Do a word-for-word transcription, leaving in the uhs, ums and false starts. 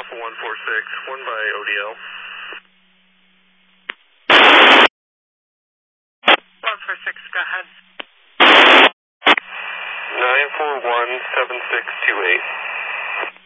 one four six, one by O D L. one four six, go ahead. nine four one, seven six two eight.